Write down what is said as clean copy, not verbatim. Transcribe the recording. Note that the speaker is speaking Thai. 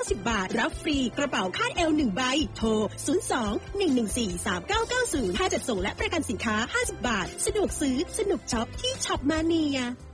50 บาทรับฟรีกระเป๋าคาดเอว1ใบโทร02-114-3990ค่าจัดส่งและประกันสินค้า50 บาทสะดวกซื้อสนุกช็อปที่ช็อปมาเนีย